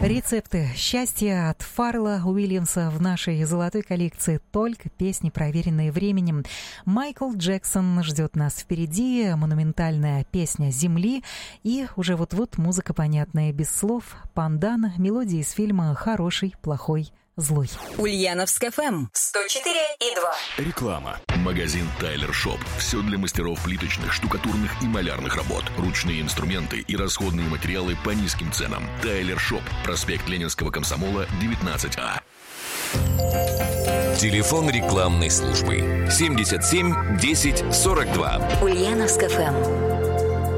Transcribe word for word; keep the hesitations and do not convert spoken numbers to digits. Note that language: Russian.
Рецепты счастья от Фаррелла Уильямса в нашей золотой коллекции. Только песни, проверенные временем. Майкл Джексон ждет нас впереди. Монументальная песня «Земли». И уже вот-вот музыка, понятная без слов. Пандан, мелодия из фильма «Хороший, плохой, злой». Ульяновск эф эм сто четыре и два. Реклама. Магазин Тайлер Шоп. Все для мастеров плиточных, штукатурных и малярных работ. Ручные инструменты и расходные материалы по низким ценам. Тайлер Шоп. Проспект Ленинского комсомола, девятнадцать А. Телефон рекламной службы семьдесят семь десять сорок два. Ульяновск эф эм.